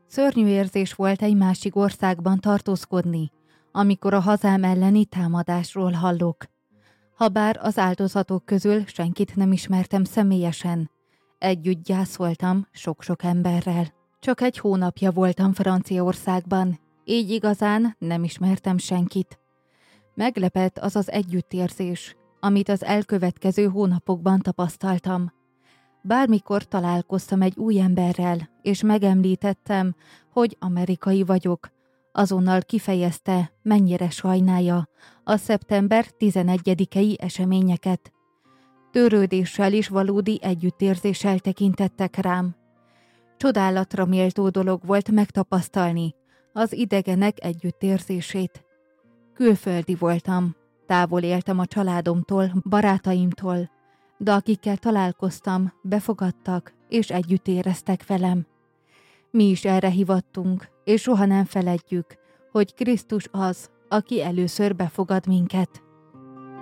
Szörnyű érzés volt egy másik országban tartózkodni, amikor a hazám elleni támadásról hallok. Habár az áldozatok közül senkit nem ismertem személyesen, együtt gyászoltam sok-sok emberrel. Csak egy hónapja voltam Franciaországban, így igazán nem ismertem senkit. Meglepett az az együttérzés, amit az elkövetkező hónapokban tapasztaltam. Bármikor találkoztam egy új emberrel, és megemlítettem, hogy amerikai vagyok, azonnal kifejezte, mennyire sajnálja a szeptember 11-i eseményeket. Törődéssel és valódi együttérzéssel tekintettek rám. Csodálatra méltó dolog volt megtapasztalni az idegenek együttérzését. Külföldi voltam, távol éltem a családomtól, barátaimtól, de akikkel találkoztam, befogadtak és együtt éreztek velem. Mi is erre hivattunk, és soha nem feledjük, hogy Krisztus az, aki először befogad minket.